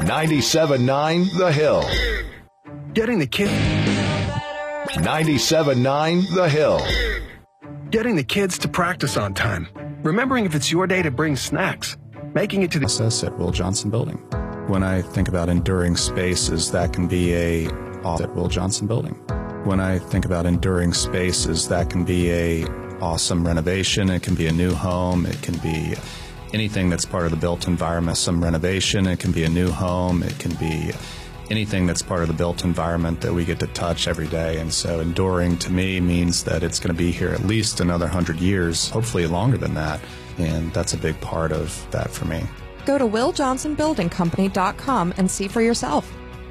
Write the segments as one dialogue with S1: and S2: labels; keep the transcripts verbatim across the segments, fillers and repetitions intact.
S1: ninety-seven point nine The Hill.
S2: Getting the kid.
S1: ninety-seven point nine The Hill.
S2: Getting the kids to practice on time. Remembering if it's your day to bring snacks. Making it to the
S3: process at Will Johnson Building. When I think about enduring spaces, that can be a at Will Johnson Building. When I think about enduring spaces, that can be a awesome renovation. It can be a new home. It can be anything that's part of the built environment. Some renovation. It can be a new home. It can be anything that's part of the built environment that we get to touch every day. And so enduring to me means that it's going to be here at least another hundred years, hopefully longer than that. And that's a big part of that for me.
S4: Go to will johnson building company dot com and see for yourself.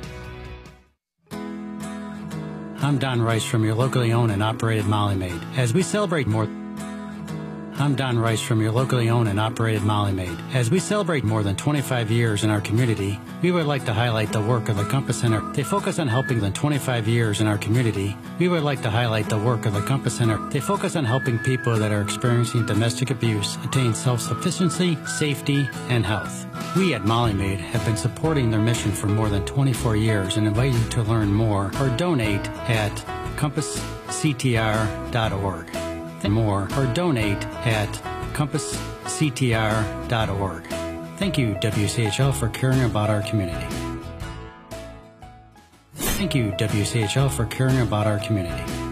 S5: I'm Don Rice from your locally owned and operated Molly Maid. As we celebrate more... I'm Don Rice from your locally owned and operated Molly Maid. As we celebrate more than twenty-five years in our community, we would like to highlight the work of the Compass Center. They focus on helping the twenty-five years in our community. We would like to highlight the work of the Compass Center. They focus on helping people that are experiencing domestic abuse attain self-sufficiency, safety, and health. We at Molly Maid have been supporting their mission for more than twenty-four years and invite you to learn more or donate at compass c t r dot org. More or donate at compass c t r dot org. Thank you, W C H L, for caring about our community. Thank you, W C H L, for caring about our community.